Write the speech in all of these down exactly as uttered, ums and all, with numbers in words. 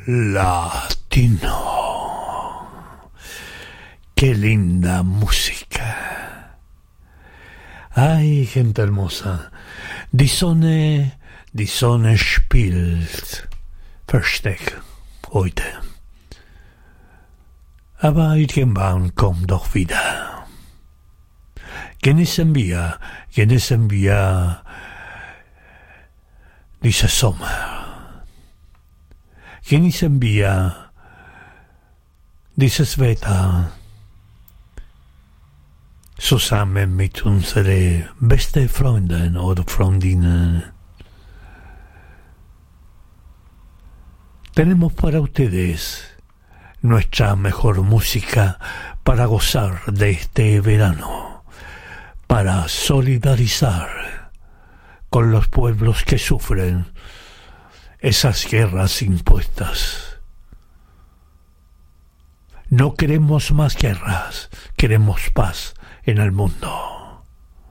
latino. Qué linda música. Ay, gente hermosa. Die Sonne, die Sonne spielt. Versteck heute. Aber irgendwann kommt doch wieder. Genießen wir, genießen wir diesen Sommer. Genießen wir dieses Wetter zusammen mit unseren besten Freunden oder Freundinnen. Tenemos para ustedes nuestra mejor música para gozar de este verano, para solidarizar con los pueblos que sufren esas guerras impuestas. No queremos más guerras, queremos paz en el mundo.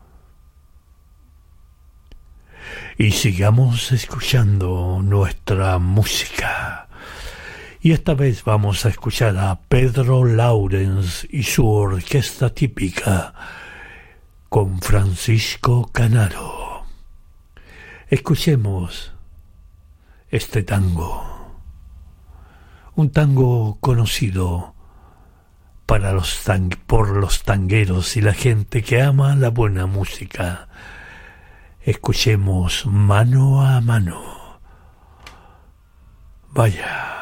Y sigamos escuchando nuestra música. Y esta vez vamos a escuchar a Pedro Lawrence y su orquesta típica con Francisco Canaro. Escuchemos este tango, un tango conocido para los tang- por los tangueros y la gente que ama la buena música. Escuchemos Mano a Mano. Vaya.